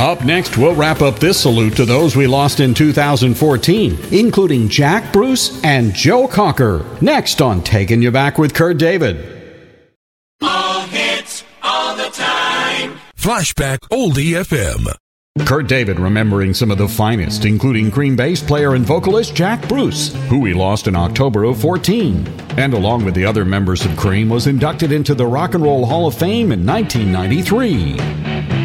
Up next, we'll wrap up this salute to those we lost in 2014, including Jack Bruce and Joe Cocker. Next on Taking You Back with Kurt David. All hits, all the time. Flashback Oldie FM. Kurt David remembering some of the finest, including Cream bass player and vocalist Jack Bruce, who we lost in October of 14, and along with the other members of Cream was inducted into the Rock and Roll Hall of Fame in 1993.